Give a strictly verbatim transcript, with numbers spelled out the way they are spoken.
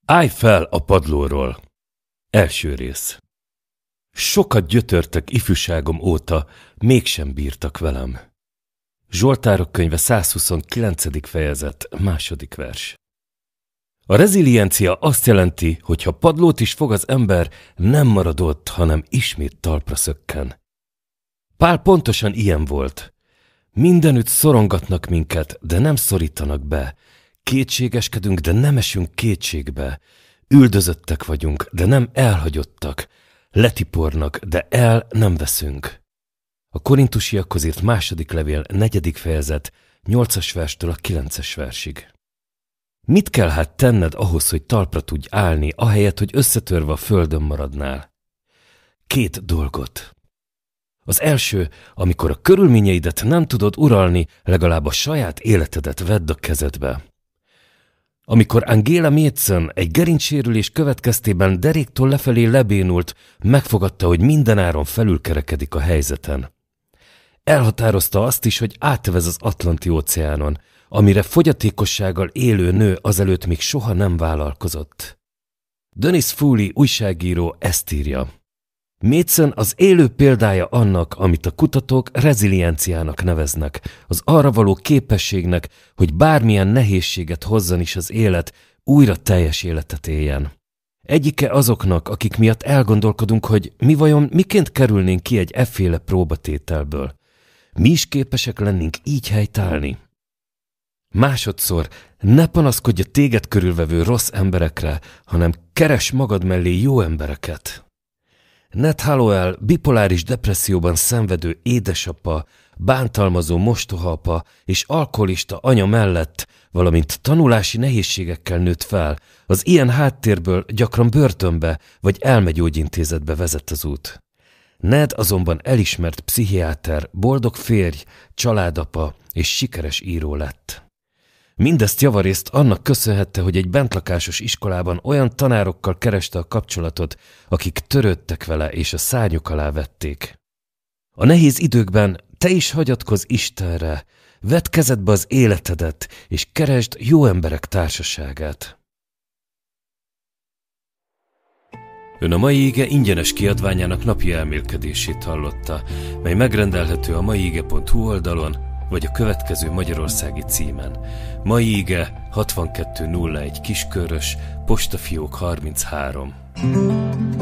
Állj fel a padlóról! Első rész. Sokat gyötörtek ifjúságom óta, mégsem bírtak velem. Zsoltárok könyve százhuszonkilencedik fejezet, második vers. A reziliencia azt jelenti, hogy ha padlót is fog az ember, nem marad ott, hanem ismét talpra szökken. Pál pontosan ilyen volt. Mindenütt szorongatnak minket, de nem szorítanak be. Kétségeskedünk, de nem esünk kétségbe. Üldözöttek vagyunk, de nem elhagyottak. Letipornak, de el nem veszünk. A korintusiakhoz írt második levél, negyedik fejezet, nyolcas verstől a kilences versig. Mit kell hát tenned ahhoz, hogy talpra tudj állni, ahelyett, hogy összetörve a földön maradnál? Két dolgot. Az első, amikor a körülményeidet nem tudod uralni, legalább a saját életedet vedd a kezedbe. Amikor Angela Mädchen egy gerincsérülés következtében deréktől lefelé lebénult, megfogadta, hogy mindenáron felülkerekedik a helyzeten. Elhatározta azt is, hogy átvez az Atlanti-óceánon, amire fogyatékossággal élő nő azelőtt még soha nem vállalkozott. Dennis Foley újságíró ezt írja. Mädchen az élő példája annak, amit a kutatók rezilienciának neveznek, az arra való képességnek, hogy bármilyen nehézséget hozzon is az élet, újra teljes életet éljen. Egyike azoknak, akik miatt elgondolkodunk, hogy mi vajon miként kerülnénk ki egy efféle próbatételből. Mi is képesek lennénk így helytállni? Másodszor, ne panaszkodj a téged körülvevő rossz emberekre, hanem keres magad mellé jó embereket. Ned Hallowell bipoláris depresszióban szenvedő édesapa, bántalmazó mostohaapa és alkoholista anya mellett, valamint tanulási nehézségekkel nőtt fel, az ilyen háttérből gyakran börtönbe vagy elmegyógyintézetbe vezet az út. Ned azonban elismert pszichiáter, boldog férj, családapa és sikeres író lett. Mindezt javarészt annak köszönhette, hogy egy bentlakásos iskolában olyan tanárokkal kereste a kapcsolatot, akik törődtek vele és a szárnyuk alá vették. A nehéz időkben te is hagyatkozz Istenre, vedd kezedbe az életedet, és keresd jó emberek társaságát. Ön a Mai Ige ingyenes kiadványának napi elmélkedését hallotta, mely megrendelhető a maiige pont hu oldalon, vagy a következő magyarországi címen. Mai Ige hatvankettő nulla egy Kiskörös, postafiók harminchárom.